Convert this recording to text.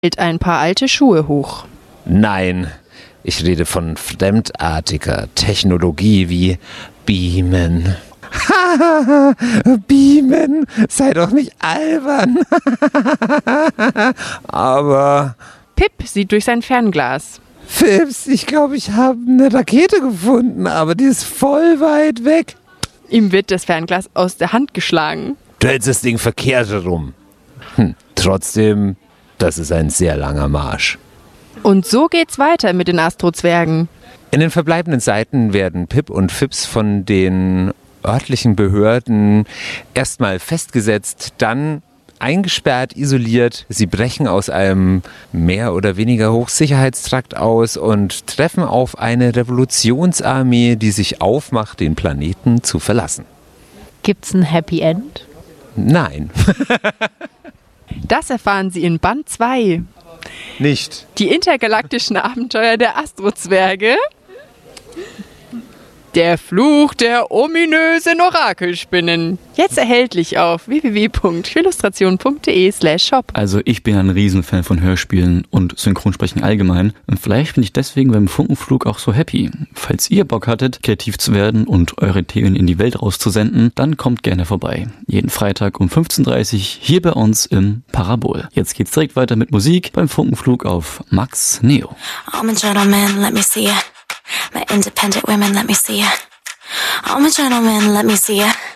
Hält ein paar alte Schuhe hoch. Nein, ich rede von fremdartiger Technologie wie Beamen. Hahaha, Beamen, sei doch nicht albern. Aber... Pip sieht durch sein Fernglas. Phipps, ich glaube, ich habe eine Rakete gefunden, aber die ist voll weit weg. Ihm wird das Fernglas aus der Hand geschlagen. Du hältst das Ding verkehrt herum. Trotzdem, das ist ein sehr langer Marsch. Und so geht's weiter mit den Astrozwergen. In den verbleibenden Seiten werden Pip und Phipps von den örtlichen Behörden erstmal festgesetzt, dann eingesperrt, isoliert. Sie brechen aus einem mehr oder weniger Hochsicherheitstrakt aus und treffen auf eine Revolutionsarmee, die sich aufmacht, den Planeten zu verlassen. Gibt's ein Happy End? Nein. Das erfahren Sie in Band 2. Nicht. Die intergalaktischen Abenteuer der Astrozwerge. Der Fluch der ominösen Orakelspinnen. Jetzt erhältlich auf www.illustration.de/shop. Also ich bin ein Riesenfan von Hörspielen und Synchronsprechen allgemein. Und vielleicht bin ich deswegen beim Funkenflug auch so happy. Falls ihr Bock hattet, kreativ zu werden und eure Themen in die Welt rauszusenden, dann kommt gerne vorbei. Jeden Freitag um 15:30 Uhr hier bei uns im Parabol. Jetzt geht's direkt weiter mit Musik beim Funkenflug auf Max Neo. I'm a gentleman, let me see it. My independent women, let me see it. I'm a gentleman, let me see it.